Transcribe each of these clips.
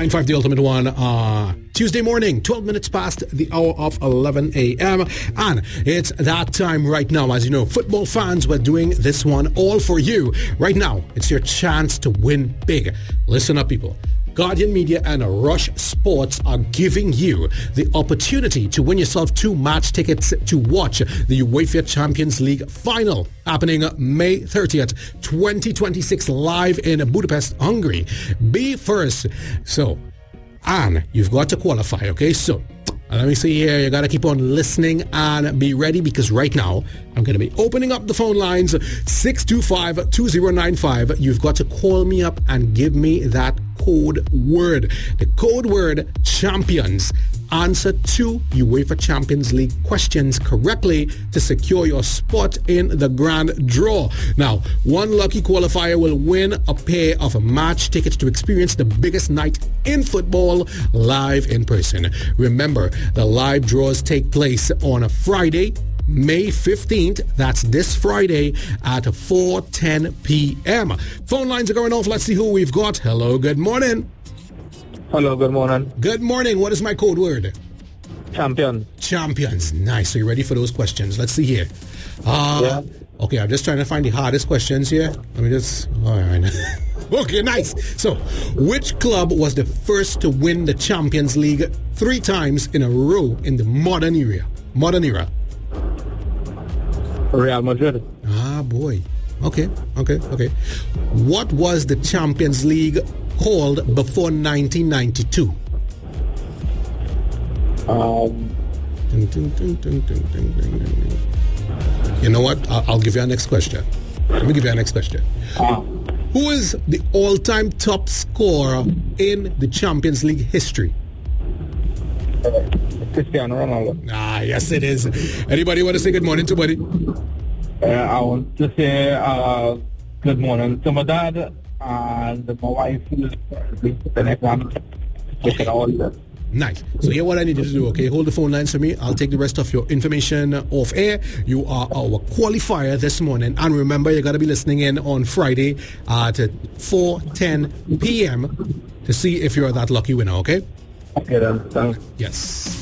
9-5, the ultimate one. Tuesday morning, 12 minutes past the hour of 11 a.m. And it's that time right now. As you know, football fans, we're doing this one all for you. Right now, it's your chance to win big. Listen up, people. Guardian Media and Rush Sports are giving you the opportunity to win yourself 2 match tickets to watch the UEFA Champions League final happening May 30th, 2026 live in Budapest, Hungary. Be first. So, and you've got to qualify, okay? So, let me see here. You got to keep on listening and be ready because right now I'm going to be opening up the phone lines 625-2095. You've got to call me up and give me that code word. The code word champions. Answer 2 UEFA Champions League questions correctly to secure your spot in the grand draw. Now, 1 lucky qualifier will win a pair of match tickets to experience the biggest night in football live in person. Remember, the live draws take place on a Friday, May 15th, that's this Friday at 4:10 p.m. Phone lines are going off. Let's see who we've got. Hello, good morning. Hello, good morning. Good morning. What is my code word? Champion. Champions. Nice. Are you ready for those questions? Let's see here. Yeah. Okay, I'm just trying to find the hardest questions here. Let me just... All right. Okay, nice. So, which club was the first to win the Champions League 3 times in a row in the modern era? Real Madrid. Ah, boy. Okay. What was the Champions League called before 1992? You know what? I'll give you our next question. Let me give you our next question. Who is the all-time top scorer in the Champions League history? Cristiano Ronaldo. Ah, yes it is. Anybody want to say good morning to buddy? I want to say good morning to my dad and my wife who's the next one. Nice. So here what I need you to do, okay? Hold the phone lines for me. I'll take the rest of your information off air. You are our qualifier this morning. And remember, you got to be listening in on Friday at 4:10 p.m. to see if you're that lucky winner, okay? Okay then, thanks. Yes.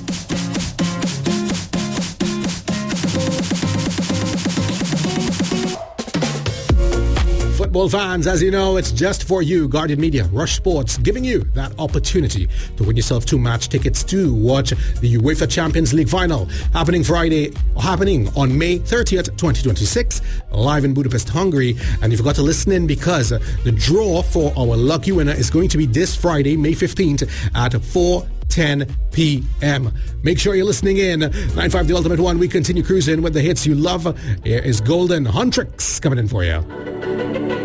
Football fans, as you know, it's just for you. Guardian Media, Rush Sports, giving you that opportunity to win yourself 2 match tickets to watch the UEFA Champions League final happening on May 30th, 2026, live in Budapest, Hungary. And you've got to listen in because the draw for our lucky winner is going to be this Friday, May 15th at 4:10 p.m. Make sure you're listening in. 9-5, the ultimate one. We continue cruising with the hits you love. Here is Golden Huntrix coming in for you.